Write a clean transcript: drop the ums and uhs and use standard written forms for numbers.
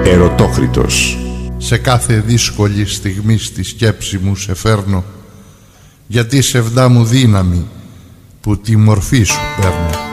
Ερωτόκριτος. Σε κάθε δύσκολη στιγμή στη σκέψη μου σε φέρνω, γιατί σεβδά μου δύναμη που τη μορφή σου παίρνω.